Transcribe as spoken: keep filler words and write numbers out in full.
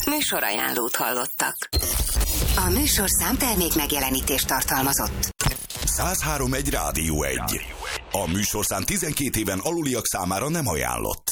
Műsorajánlót hallottak. A műsorszám termék megjelenítést tartalmazott. száz három egy Rádió egy. A műsorszám tizenkét éven aluliak számára nem ajánlott.